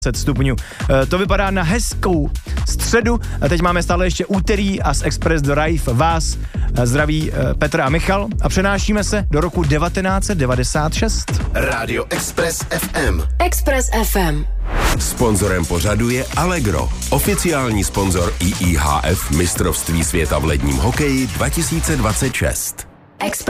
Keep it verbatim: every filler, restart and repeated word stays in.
stupňů. To vypadá na hezkou středu. Teď máme stále ještě úterý a z Express Drive vás zdraví Petr a Michal a přenášíme se do roku devatenáct set devadesát šest. Rádio Express F M. Express F M. Sponzorem pořadu je Allegro, oficiální sponzor I I H F mistrovství světa v ledním hokeji dva tisíce dvacet šest. Express